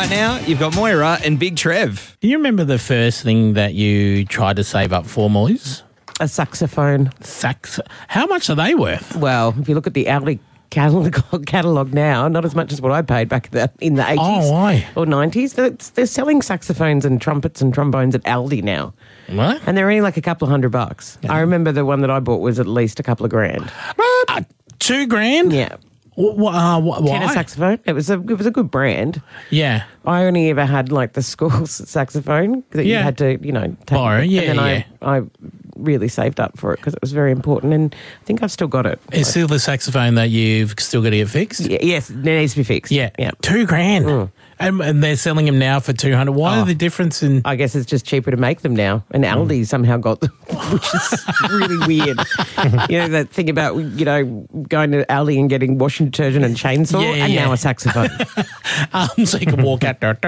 Right now, you've got Moira and Big Trev. Do you remember the first thing that you tried to save up for, Moise? A saxophone. How much are they worth? Well, if you look at the Aldi catalogue now, not as much as what I paid back in the 80s Oh, why? or 90s. They're selling saxophones and trumpets and trombones at Aldi now. What? And they're only like a couple of $100. I remember the one that I bought was at least a couple of grand. $2,000? Yeah. Why? Tenor saxophone. It was a good brand. Yeah. I only ever had like the school saxophone that you had to, take. Borrow, yeah, and then yeah. I really saved up for it because it was very important, and I think I've still got it. It's still the saxophone that you've still got to get fixed? Yes, it needs to be fixed. Yeah. Yeah. $2,000. And they're selling them now for $200. Why the difference in... I guess it's just cheaper to make them now. And Aldi somehow got them, which is really weird. That thing about, going to Aldi and getting washing detergent and chainsaw, and now a saxophone. So you can walk out there.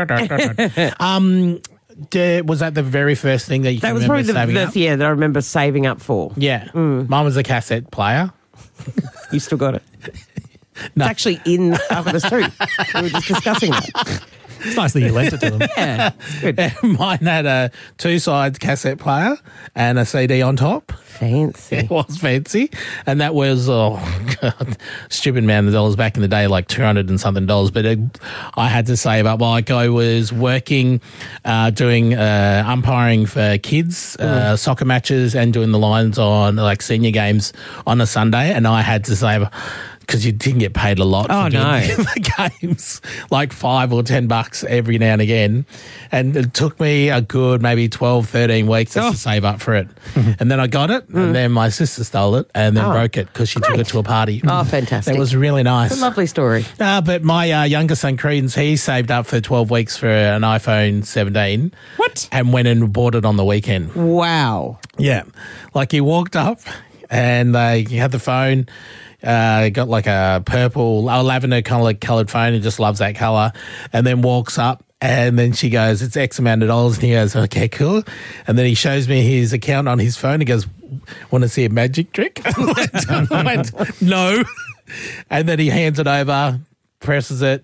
Was that the very first thing that you can remember saving up? That I remember saving up for. Yeah. Mine was a cassette player. You still got it? No. It's actually in Alphabet too. We were just discussing that. It's nice that you lent it to them. Yeah, good. Mine had a 2-side cassette player and a CD on top. Fancy. It was fancy. And that was, stupid amount of dollars back in the day, like $200 and something. But I had to save up. Like I was working, doing umpiring for kids, soccer matches and doing the lines on like senior games on a Sunday. And I had to save because you didn't get paid a lot for doing the games, like $5 or $10 every now and again. And it took me a good maybe 12, 13 weeks just to save up for it. And then I got it, and then my sister stole it and then broke it because she took it to a party. Oh, fantastic. It was really nice. It's a lovely story. But my younger son, Credence, he saved up for 12 weeks for an iPhone 17. What? And went and bought it on the weekend. Wow. Yeah. Like he walked up and he had the phone. Got like a purple, lavender coloured phone. He just loves that colour. And then walks up and then she goes, it's X amount of dollars. And he goes, okay, cool. And then he shows me his account on his phone. He goes, want to see a magic trick? I went, no. And then he hands it over, presses it.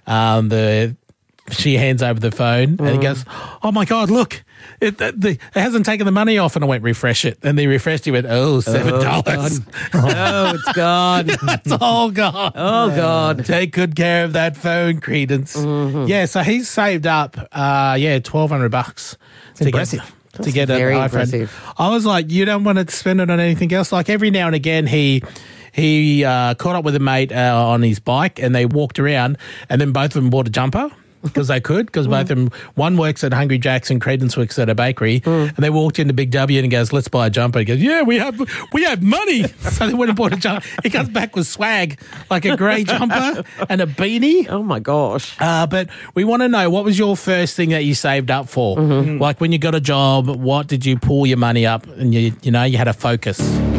She hands over the phone and he goes, oh my God, look. It hasn't taken the money off, and I went refresh it, and they refreshed. He went, $7. Oh, it's gone. It's all gone. Oh God! Take good care of that phone, Credence. Yeah, so he's saved up, $1,200 to impressive. get an very iPhone. impressive. I was like, you don't want to spend it on anything else. Like every now and again, he caught up with a mate on his bike, and they walked around, and then both of them bought a jumper. Because they could, because both of them, one works at Hungry Jack's and Credence works at a bakery, and they walked into Big W and he goes, let's buy a jumper. He goes, yeah, we have money. So they went and bought a jumper. He comes back with swag, like a grey jumper and a beanie. Oh my gosh! But we want to know, what was your first thing that you saved up for? Like when you got a job, what did you pull your money up and you had a focus?